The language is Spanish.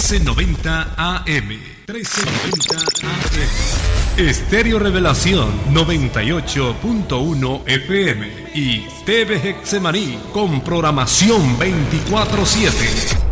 1390 AM. 1390 AM. Estéreo Revelación 98.1 FM y TV Hexemaní con programación 24/7.